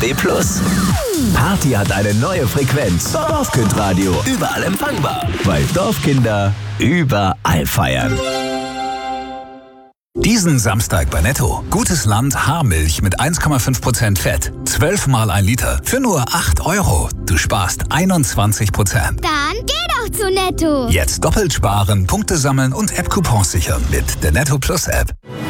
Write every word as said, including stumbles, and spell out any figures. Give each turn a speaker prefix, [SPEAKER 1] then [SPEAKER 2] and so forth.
[SPEAKER 1] B plus. Party hat eine neue Frequenz. Dorfkindradio. Überall empfangbar. Weil Dorfkinder überall feiern.
[SPEAKER 2] Diesen Samstag bei Netto. Gutes Land Haarmilch mit eins Komma fünf Prozent Fett. zwölf mal ein Liter. Für nur acht Euro. Du sparst einundzwanzig Prozent.
[SPEAKER 3] Dann geh doch zu Netto.
[SPEAKER 2] Jetzt doppelt sparen, Punkte sammeln und App-Coupons sichern mit der Netto Plus App.